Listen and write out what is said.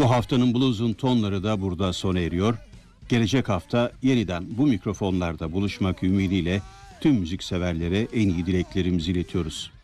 Bu haftanın Blues'un tonları da burada sona eriyor. Gelecek hafta yeniden bu mikrofonlarda buluşmak ümidiyle tüm müzikseverlere en iyi dileklerimizi iletiyoruz.